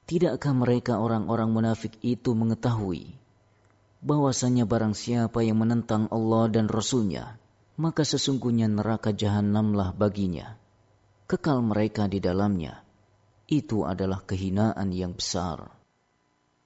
Tidakkah mereka orang-orang munafik itu mengetahui bahwasanya barang siapa yang menentang Allah dan Rasul-Nya, maka sesungguhnya neraka jahanamlah baginya. Kekal mereka di dalamnya. Itu adalah kehinaan yang besar.